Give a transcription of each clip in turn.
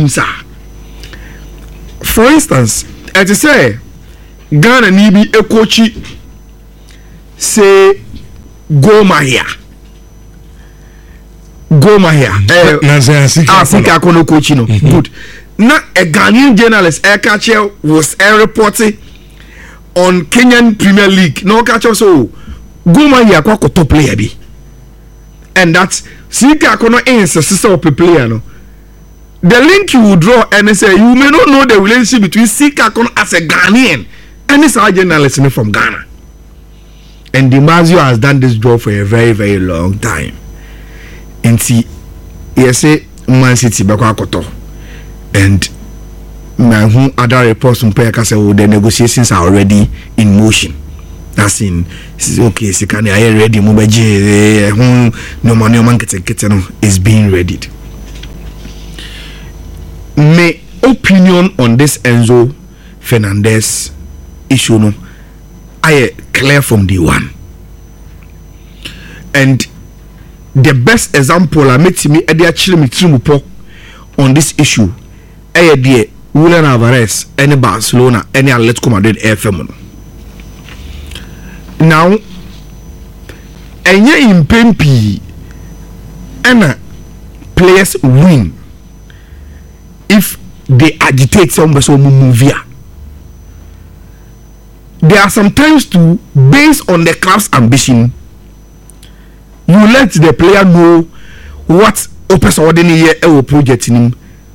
teams are. For instance, as I say, Ghana need be a coach, say, Goma here. Sika Kono coach, good. Now, a Ghanaian journalist, Air Catcher, was reporting on Kenyan Premier League. No catcher, so Goma here, Kwako top player be. And that's Sika Kono is a sister of a player, no. The link you would draw and say you may not know the relationship between Sika Kono as a Ghanaian and this our journalist from Ghana. And DiMarzio has done this job for a very, very long time. And see, yes, Man City Bakwakoto. And my other reports from Payaka say the negotiations are already in motion. That's in okay, Sikani are ready, Mubaji, no money man is being readied. My opinion on this Enzo Fernandez issue no I clear from day one. And the best example I met me at the actually on this issue the Julian Alvarez any Barcelona any Atletico Madrid FM. Now enye impempi and players win if they agitate some so move here. There are sometimes too, based on the club's ambition, you let the player know what opens ordinary project in him.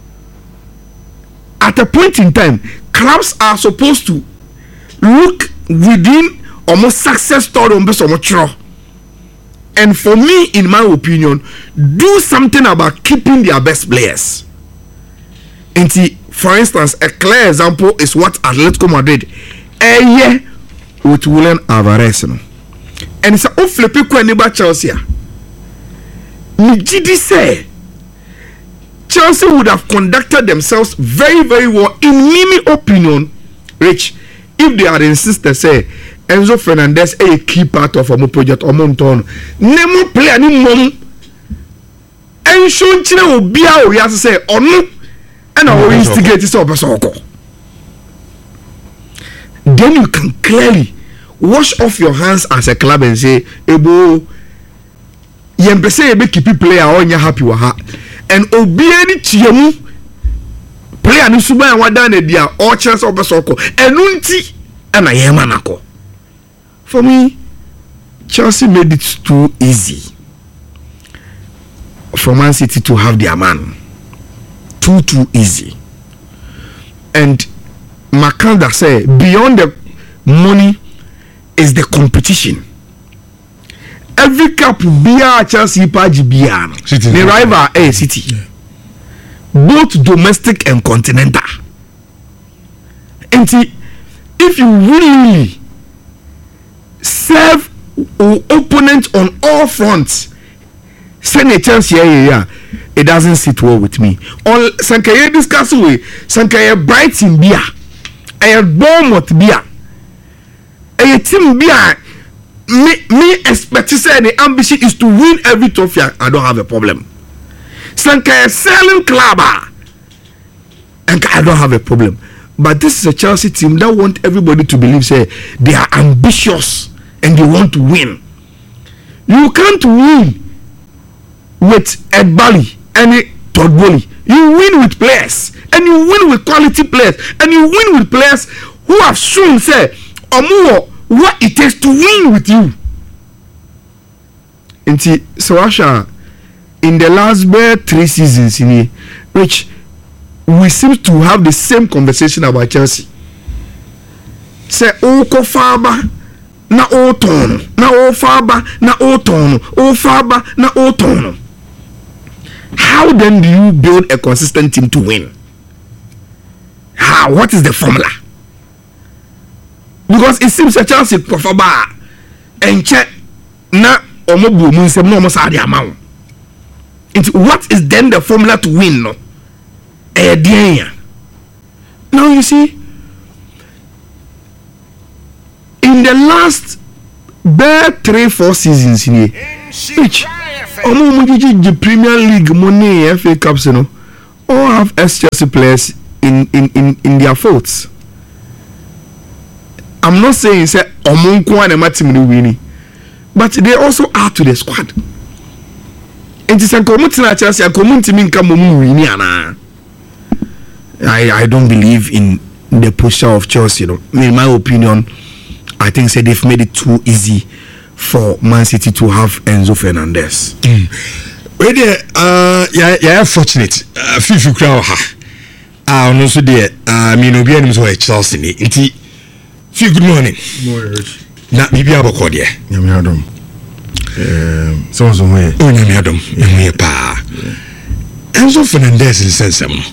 At a point in time, clubs are supposed to look within almost success story on base. And for me, in my opinion, do something about keeping their best players. And see, for instance, a clear example is what Atletico Madrid with Julian Alvarez. And it's a flippy kwaniba Chelsea. Nijidi say Chelsea would have conducted themselves very, very well, in my opinion, Rich, if they had insisted, say, Enzo Fernandez a key part of our project or Monton. Nemo play any mom. And show China will be out, we have to say, or no, and I will instigate this over Soko. Then you can clearly wash off your hands as a club and say, Ebo, yempese ebe keep player on your happy with her. And obieni chiemu player ni suba ya wadane dia all chance of Soko. And unti and I am anako. For me, Chelsea made it too easy for Man City to have their man. Too easy. And Makanda say beyond the money is the competition. Every cup beer Chelsea paji beer. The rival a City. Yeah. Both domestic and continental. And see, if you really serve opponents on all fronts, send a chance here, it doesn't sit well with me. On Sankaye discuss way, Sankaye Brighton beer. I have Bournemouth beer. A team beer. Me expect to say the ambition is to win every trophy. I don't have a problem. Sankaye selling club, and I don't have a problem. But this is a Chelsea team that want everybody to believe say they are ambitious and they want to win. You can't win with Ed Bally and Todd Bowley. You win with players, and you win with quality players, and you win with players who have shown say Omuo what it takes to win with you. And see, so Asha, in the last 3 seasons in here, which we seem to have the same conversation about Chelsea. Say Oko Faba na Otono, na O Faba na Otono, O Faba na Otono. How then do you build a consistent team to win? How? What is the formula? Because it seems that Chelsea Faba and check na Omobu Munsem no Mosadi amount. What is then the formula to win? No? Now you see, in the last 3-4 seasons in here, which the Premier League money, FA Cups, you know, all have ex-Chelsea players in their faults. I'm not saying say omunko and team no winning, but they also add to the squad. It is a community Chelsea, a community mean come winning. I don't believe in the posture of Chelsea. In my opinion, I think say they've made it too easy for Man City to have Enzo Fernandez. Yeah, fortunate. Fifi crowd no so there. Me no be any so Chelsea ni. Nti good morning. Na bibi aboko there. Nyame adom. So way. Oh nyame adom. Nyame pa. Enzo Fernandez in sense no.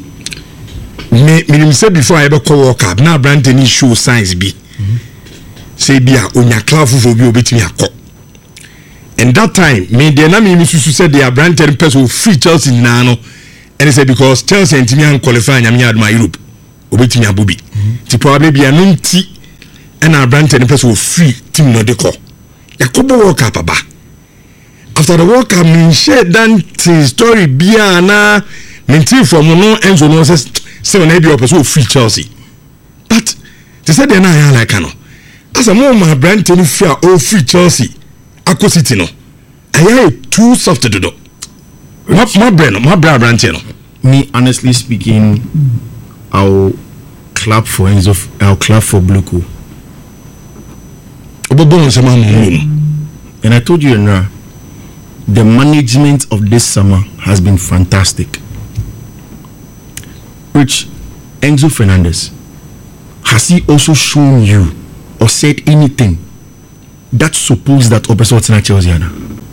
Me say before I ever call World Cup na brand any show signs be. Say bia onya club for bi obetimi akọ. And that time me dey na me susu said they are brand 10 person free Chelsea na no. And they said because Chelsea and Timi qualify nyame adma Europe obetimi abobi. Ti probably be anunti and our brand 10 person free team no dey call. Yakobo World Cup aba. After the World Cup me share that story bia na me team from no Enzo no say on be person free Chelsea. But they said they na like no. As a moment brand 10 free Chelsea. Ako City no. I too soft to do. My brand no. Me honestly speaking, I'll clap for Enzo. I'll clap for Bluko. And I told you now, the management of this summer has been fantastic. Which Enzo Fernandez, has he also shown you or said anything that suppose that Operation Chelsea? Have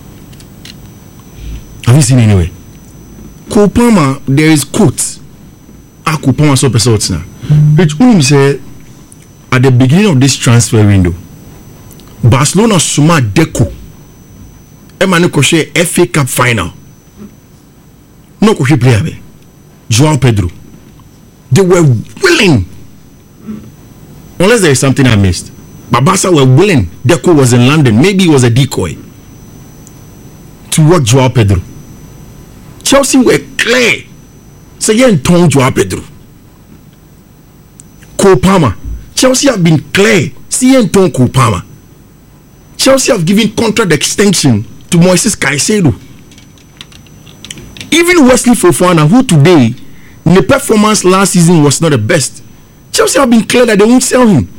you seen anyway? Kopama, there is quote. Kopama so Operation. Which only say at the beginning of this transfer window, Barcelona Suma Deco Emmanuel Koche FA Cup final. No Koche player. Joao Pedro. They were willing. Unless there is something I missed. But Barca were willing. Deco was in London. Maybe it was a decoy to work Joao Pedro. Chelsea were clear. So yeah, and Joao Pedro. Kopama. Chelsea have been clear. See and Kopama. Chelsea have given contract extension to Moises Caicedo. Even Wesley Fofana, who today, in the performance last season was not the best. Chelsea have been clear that they won't sell him.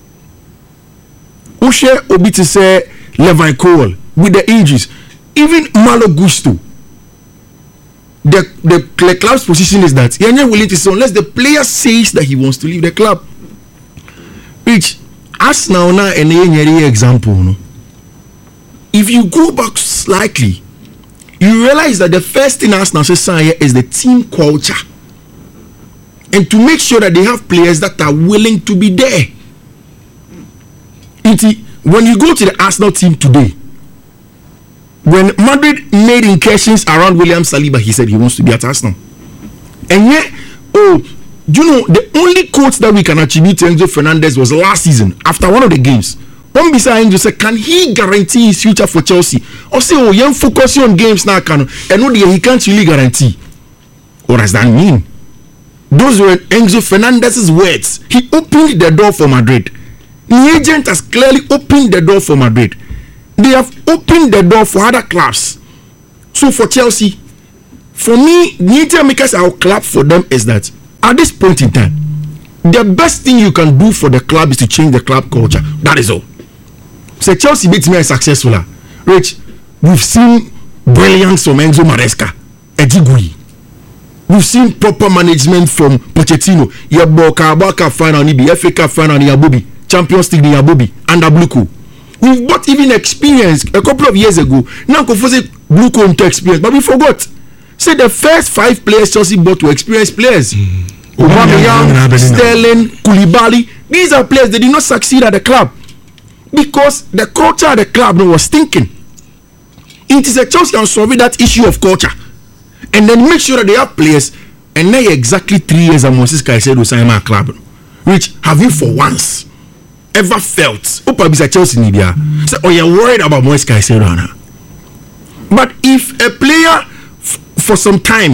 Oshe Obitise Levi Cole with the injuries. Even Malo Gusto. The club's position is that he is not willing to sell unless the player says that he wants to leave the club. Which, as now an example, no? If you go back slightly, you realize that the first thing Arsenal says is the team culture. And to make sure that they have players that are willing to be there. When you go to the Arsenal team today, when Madrid made incursions around William Saliba, he said he wants to be at Arsenal. And yet, do you know, the only quote that we can attribute to Enzo Fernandez was last season, after one of the games. One beside Enzo said, can he guarantee his future for Chelsea? Or say, young focusing on games now, and he can't really guarantee. What does that mean? Those were Enzo Fernandez's words. He opened the door for Madrid. The agent has clearly opened the door for Madrid. They have opened the door for other clubs. So for Chelsea, for me, the makers I'll clap for them is that at this point in time, the best thing you can do for the club is to change the club culture. That is all. So Chelsea beats me successful. Rich, we've seen brilliance from Enzo Maresca, Ejigui. We've seen proper management from Pochettino. Carabao final, FA Cup final, Yabobi, Champions League, Yabobi, and Bluko. We've got even experience a couple of years ago. Now, Bluko into experience, but we forgot. Say the first 5 players Chelsea bought to experienced players. Aubameyang, Sterling, Koulibaly. These are players that did not succeed at the club because the culture at the club was stinking. It is a Chelsea can solve that issue of culture. And then make sure that they have players. And now exactly 3 years and Moises Caicedo sign my club. Which have you for once ever felt? Opa Chelsea media. Say, oh, you're worried about Moises Caicedo. But if a player for some time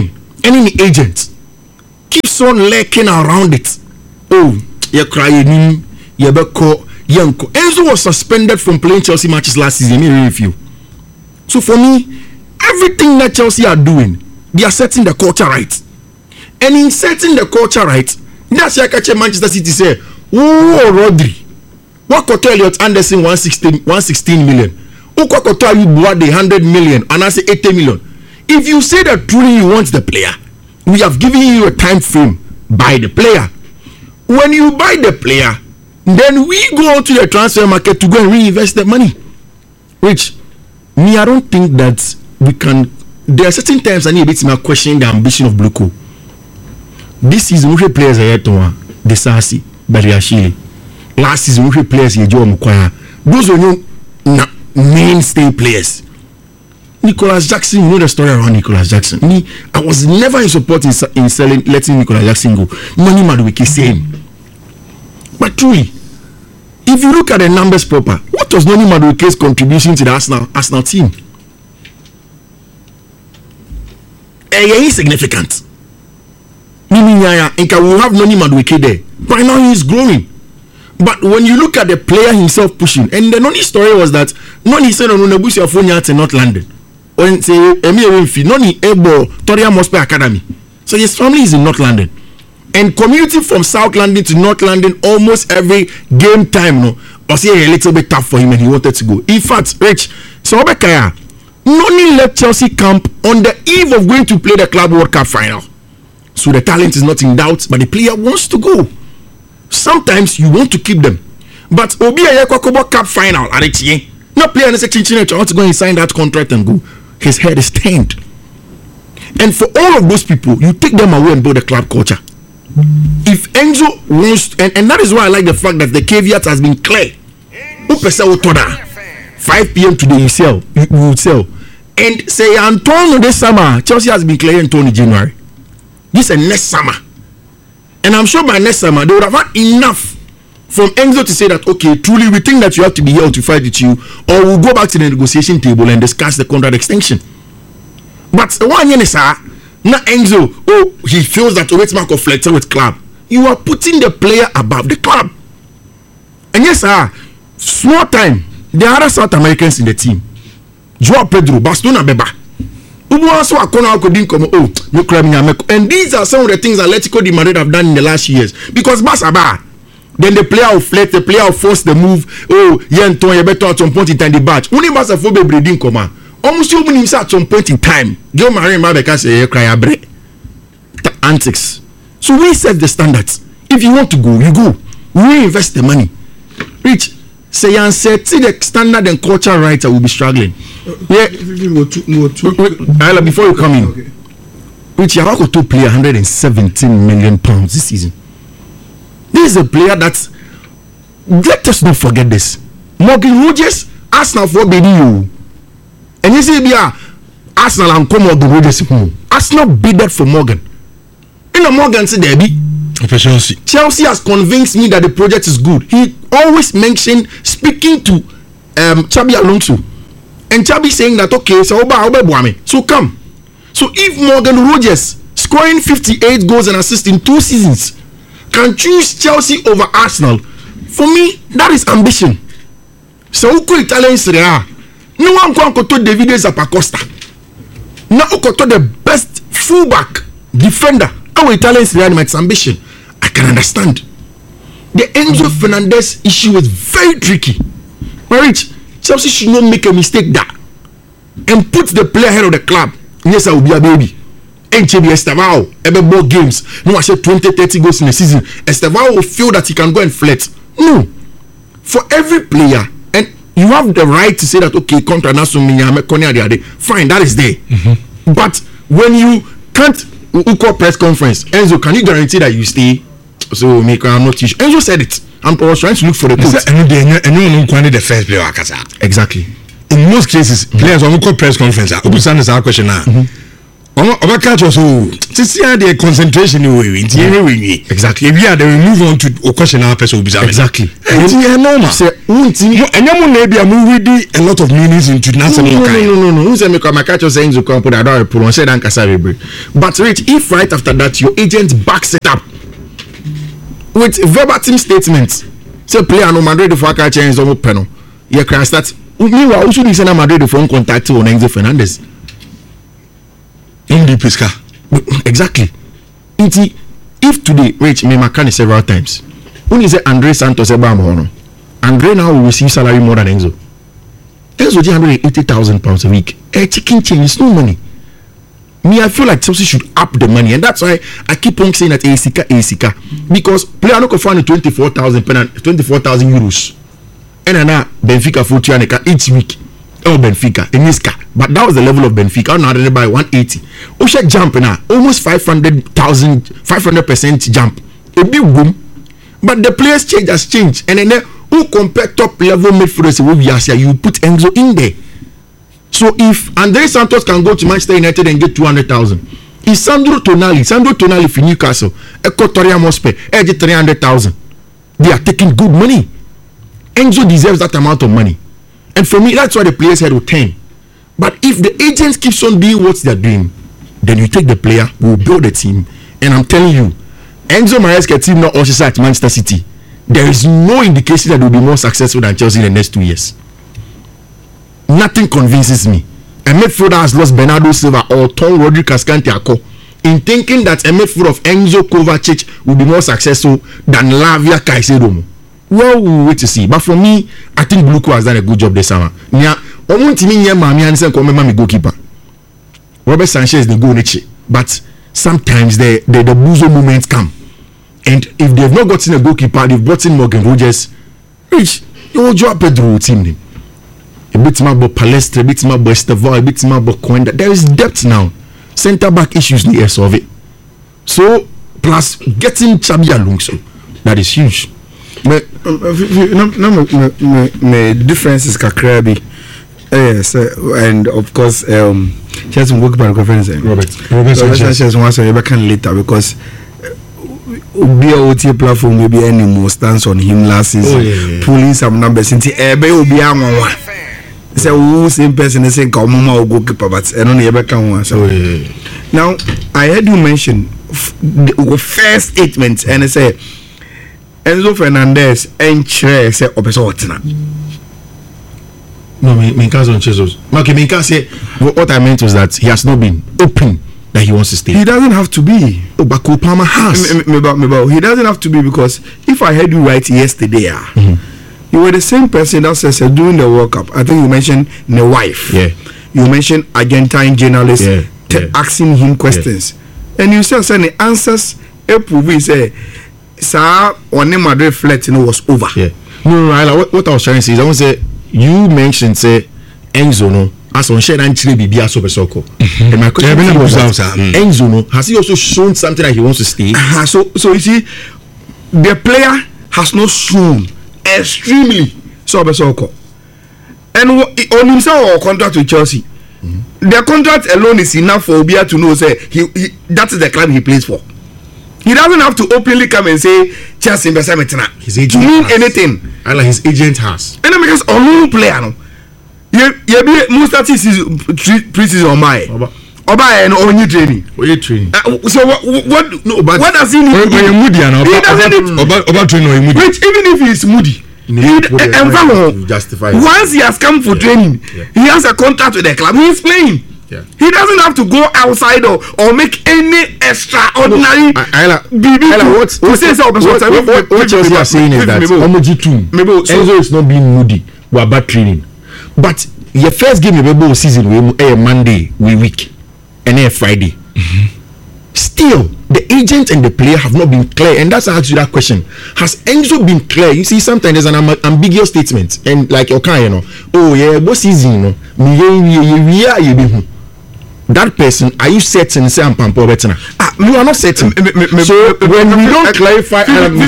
any agent keeps on lurking around it. Oh, you're crying, Yanko. Enzo was suspended from playing Chelsea matches last season. Me review. So for me, everything that Chelsea are doing, they are setting the culture right. And in setting the culture right, that's why I catch Manchester City say, oh, Rodri. What could tell Elliot Anderson 116 million? Who could tell you what the 100 million and I say 80 million? If you say that truly you want the player, we have given you a time frame. Buy the player. When you buy the player, then we go to the transfer market to go and reinvest the money. Which, me, I don't think that we can. There are certain times I need a bit more questioning the ambition of Bluco. This season, we players are yet to Desasi, Bariashile. Last season, we players here, Joe Mukwaya. Those are no mainstay players. Nicholas Jackson, you know the story around Nicholas Jackson. Me, I was never in support in letting Nicholas Jackson go. Noni Madueke same. But truly, if you look at the numbers proper, what was Noni Madueke's contribution to the Arsenal team? Insignificant. Meaning, we have Noni Madueke there. By now, he is growing. But when you look at the player himself pushing, and the Noni story was that Noni said on Unabusi Afonia to North London. When say Noni Ebo Toria Mospe Academy. So his family is in North London. And commuting from South London to North London almost every game time, no, was a little bit tough for him and he wanted to go. In fact, Rich, so Obekaya, Noni left Chelsea camp on the eve of going to play the Club World Cup final. So the talent is not in doubt, but the player wants to go. Sometimes you want to keep them. But Obi Ayakobo Cup final, Arichie, no player in the section, I want to go and sign that contract and go. His head is turned. And for all of those people, you take them away and build a club culture. If Enzo wants, and that is why I like the fact that the caveat has been clear. 5 p.m. today you will sell. And say Antonio this summer, Chelsea has been clear Antonio January. This is next summer. And I'm sure by next summer they would have had enough from Enzo to say that, okay, truly we think that you have to be here to fight with you, or we'll go back to the negotiation table and discuss the contract extension. But one year is now Enzo, he feels that Owetima conflicts with club. You are putting the player above the club. And yes, small time, there are other South Americans in the team. Joao Pedro, Bastona Beba. And these are some of the things Atletico de Madrid have done in the last years. Because Basaba, then the player will flex, the player will force the move. Oh, Yenton, you better at some point in time the batch. Only Basafo breeding come. Almost you himself at some point in time. Joe Marie Mabeka say cry break. Antics. So we set the standards. If you want to go, you go. We invest the money. Rich, say and set the standard and culture right, I will be struggling. Yeah. Before you come in, okay. Rich Yarako to play 117 million pounds this season. This is a player that, let us not forget this. Morgan Rogers, Arsenal for baby you. And you say, Arsenal and come Morgan Rogers. Arsenal bidded for Morgan. In a Morgan said, Debbie, Chelsea has convinced me that the project is good. He always mentioned speaking to Xabi Alonso. And Xabi saying that, okay, so come. So if Morgan Rogers scoring 58 goals and assists in 2 seasons can choose Chelsea over Arsenal, for me, that is ambition. So who Italian Serie A? No one can go to Davide Zappacosta. Now who to the best fullback defender. Our Italian Serie A, it's ambition. I can understand. The Enzo Fernandez issue is very tricky. Rich, Chelsea should not make a mistake there and put the player ahead of the club. Yes, I will be a baby. NCB Estevao, every more games. No, I said 20-30 goals in a season. Estevao will feel that he can go and flex. No. For every player, and you have the right to say that, okay, contra fine, that is there. Mm-hmm. But when you can't call press conference, Enzo, can you guarantee that you stay? So, I'm not teach. Enzo said it. I was trying to look for the quote. And the first player. Exactly. In most cases, players who call press conference, question now. Oba catch us so see the concentration we exactly if they will move on to a question our person will be exactly it's normal say a lot of meanings into no who say me come catch us saying to come put that put on say dan kasa break but Rich, if right after that your agent backs it up with verbatim statements say player no Madrid for catch change on panel you can start meanwhile who should send Madrid for contact on Enzo Fernandez. Exactly. If today, Rich, me makani several times. When you say Andre Santos, Andre now will receive salary more than Enzo. Enzo £180,000 a week. Chicken change is no money. Me, I feel like Chelsea should up the money, and that's why I keep on saying that ACK, because player no can find 24,000 euros, and now Benfica for each week. Oh, Benfica, Eniska. But that was the level of Benfica. Now they buy 180. Osha jump now, almost 500% jump. A big boom. But the players change has changed. And then who compare top level midfielders with Yasia, you put Enzo in there. So if Andre Santos can go to Manchester United and get 200,000, if Sandro Tonali for Newcastle, Equatorial Mospe, get 300,000, they are taking good money. Enzo deserves that amount of money. And for me, that's why the players head will turn. But if the agents keeps on doing what they're doing, then you take the player, we'll build a team. And I'm telling you, Enzo Maresca team not also at Manchester City. There is no indication that they'll be more successful than Chelsea in the next 2 years. Nothing convinces me. A midfielder has lost Bernardo Silva or Tom Rodri Cascante in thinking that a midfielder of Enzo Kovacic will be more successful than Lavia Caicedo. Well, we'll wait to see. But for me, I think Bluco has done a good job this summer. Goalkeeper. Robert Sanchez the goal, but sometimes the Buzo moments come, and if they've not gotten a goalkeeper, they've brought in Morgan Rogers. Rich, you drop Pedro team. A bit more about Palestra, a bit more about Estevao, a bit more about Coenda. There is depth now. Centre back issues need to solve it. So plus getting Xabi Alonso, that is huge. Me differences kakrabi. Yes, and of course, just work by the conference. Robert Sanchez wants to back later because BOT platform maybe any more stands on him last season. Pulling some numbers into Ebe Obiama. So who same person is saying Kamuma goalkeeper, but I don't ever come once. Now I heard you mention the first statement and I say Enzo Fernandez and Chere say Opesotina. No, Minka on Jesus. Okay, Minka say what I meant was that he has not been open that he wants to stay. He doesn't have to be. Oh, but Kopama has. He doesn't have to be because if I heard you right yesterday, you were the same person that says during the World Cup. I think you mentioned the wife. Yeah. You mentioned Argentine journalists asking him questions, and you said the answers. He say, "Sir, on the Madrid flight, was over." Yeah. No. What I was trying to say is, I want to say you mentioned say Enzo no. As on share and chile be so besoko. And my question was Enzo no, has he also shown something that he wants to stay? So you see, the player has not shown extremely so besoko. And on himself or contract with Chelsea, the contract alone is enough for Obia to know say he that is the club he plays for. He doesn't have to openly come and say Chelsea Besametina. His agent mean anything. I like his agent has. And because a new player no. You be most of this is pre-season on my Oba and on you training. So what no but what does he need? He doesn't need Oba training. Which even if he is moody, once he has come for training, he has a contract with the club. He is playing. He doesn't have to go outside or make any extraordinary. What you are saying is that Enzo is not being moody. We are bad training. But your first game of season we Monday, we week, and a Friday. Still, the agent and the player have not been clear, and that's asked you that question. Has Enzo been clear? You see, sometimes there's an ambiguous statement, and like okay, oh yeah, what season, that person, are you certain? Say I'm Pampo Betina. You are not certain. So when we don't clarify,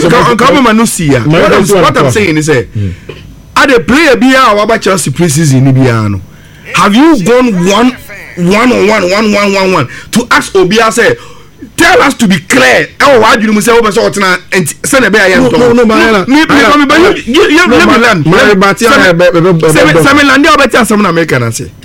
what I'm saying is at the player be our Chelsea pre-season. Have you gone one to ask Obia say tell us to be clear. Oh, why do you say over so and send a bear? No, let me land. Some American and say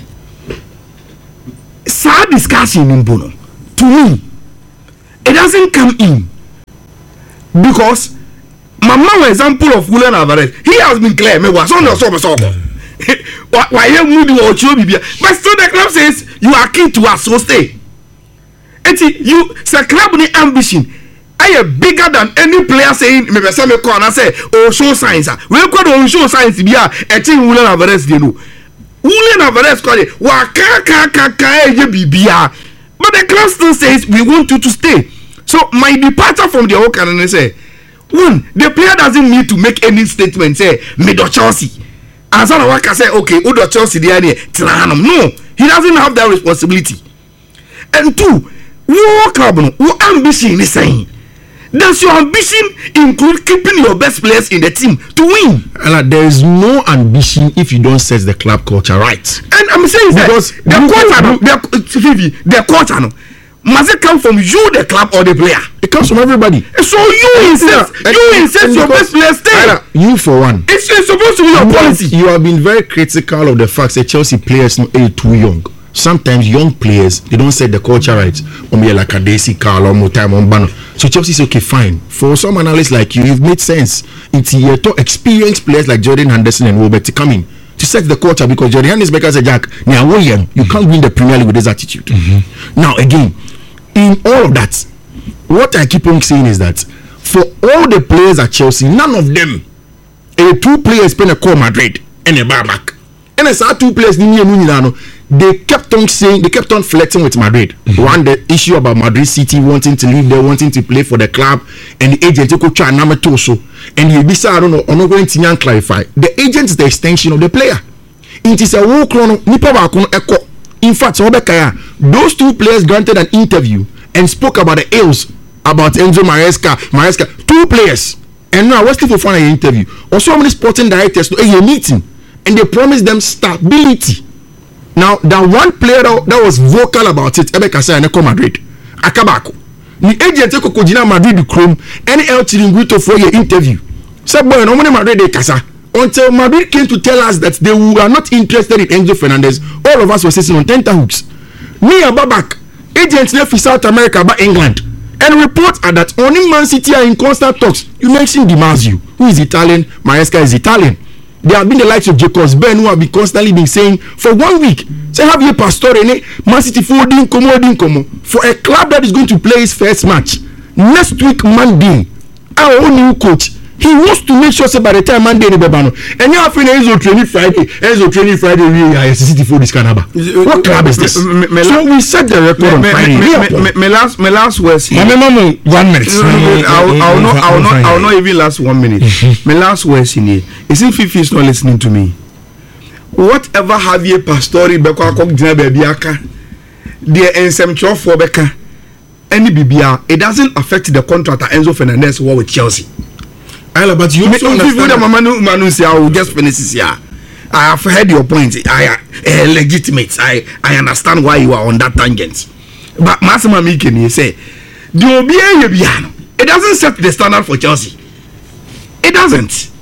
sad discussion in Bono. To me, it doesn't come in because my mama example of Julian Alvarez, he has been clear. Me was on the so. Why you moving or Chobibia? But still the club says you are keen to us, so stay. And you say club ni ambition. I am bigger than any player saying maybe some corner say oh show signs. We could on show signs be a team Julian Alvarez they know. Julian Alvarez call it wa ka bibia. But the club still says we want you to stay. So my departure from the whole canon say one, the player doesn't need to make any statement say me do Chelsea. As I work say okay, Udo Chelsea there no, he doesn't have that responsibility. And two, what club what ambition is saying? Does your ambition include keeping your best players in the team to win? There is no ambition if you don't set the club culture right. And I'm saying because the culture must it come from you, the club, or the player? It comes from everybody. So you insist your best players stay. You for one. It's supposed to be your policy. You have been very critical of the fact that Chelsea players are too young. Sometimes young players they don't set the culture right. Like a Desi Carl or time on Bano. So Chelsea is okay, fine. For some analysts like you've made sense. It's here to experienced players like Jordan Henderson and Robert to come in to set the culture because Jordan Henderson said, Jack, you can't win the Premier League with this attitude. Now again, in all of that, what I keep on saying is that for all the players at Chelsea, none of them, two players playing a call Madrid and a bar back. And I saw two players, they kept on saying, they kept on flirting with Madrid. One, the issue about Madrid City wanting to leave there, wanting to play for the club, and the agent could try Namatoso. And he be I don't know, I'm not going to clarify. The agent is the extension of the player. It is a war chrono, Echo. In fact, those two players granted an interview and spoke about the ills about Enzo Maresca, two players. And now Wesley Fofana an interview. Also, many sporting directors to a meeting and they promised them stability. Now, that one player that was vocal about it, Ebeka say Neko Madrid, Akabako. The agent eko kojina Madrid Chrome, any El Chiringuito for your interview. Say boy, no money Madrid de Casa. Until Madrid came to tell us that they were not interested in Enzo Fernandez, all of us were sitting on tenterhooks. Me and Babak, agents left for South America by England, and reports are that only Man City are in constant talks. You mentioned Di Marzio, who is Italian, Maresca is Italian. There have been the likes of Jacobs Ben who have been constantly been saying for 1 week, say have you Pastore, Man City for a club that is going to play his first match next week Monday. Our own new coach. He wants to make sure say by the time Monday ni bebano. And you have Enzo training Friday. We are City for this Canaba. What club is this? So we set the record on Friday. My last words here. 1 minute. I'll not even last 1 minute. My last words in here. Is if Fifi is not listening to me. Whatever have you Pastori Beko Akok Dina Bebiaka, the Ensem Cho for Beka, any BBR, it doesn't affect the contract Enzo Fernandez war with Chelsea. But you also understand I will just finish this here. I have heard your point. I legitimate. I understand why you are on that tangent. But Massimo Mikeni say it doesn't set the standard for Chelsea. It doesn't.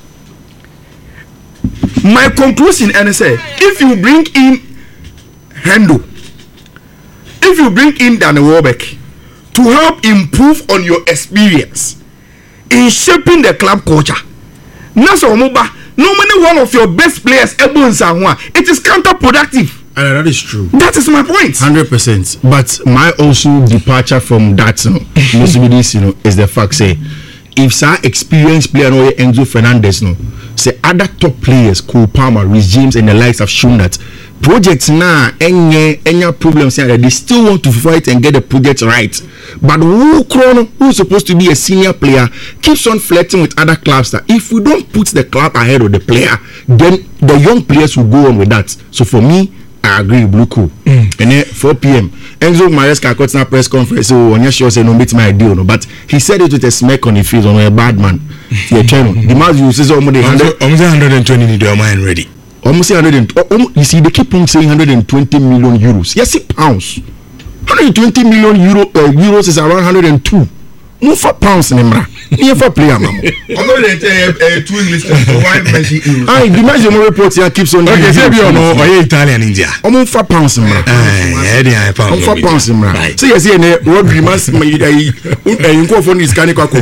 My conclusion and say if you bring in Hendo, if you bring in Danny Welbeck to help improve on your experience in shaping the club culture. Normally one of your best players, Ebon Sanwa, it is counterproductive. That is true. That is my point. 100%. But my also departure from that, is the fact say, if some experienced player no Enzo Fernandez say other top players, Cole Palmer, Reece James, and the likes have shown that projects now any problems here they still want to fight and get the project right. But who's supposed to be a senior player keeps on flirting with other clubs that if we don't put the club ahead of the player, then the young players will go on with that. So for me, I agree with Blue Cool. And then 4 p.m. Enzo Maresca got a press conference. So on your show say no meet my deal, no. But he said it with a smirk on his face on a bad man. The Marzio says almost 120 in your mind ready. Almost 100. You see, they keep on saying 120 million euros. Yes, pounds. 120 million euros is around 102. No for pounds anymore. Here for player, mama. I'm not two English. Why mention euros? I the match report here keeps on. Okay, say be no Italian India. Almost 4 pounds anymore. Yeah, pounds. 4 pounds anymore. So you see, Rodri must. You go for this kind of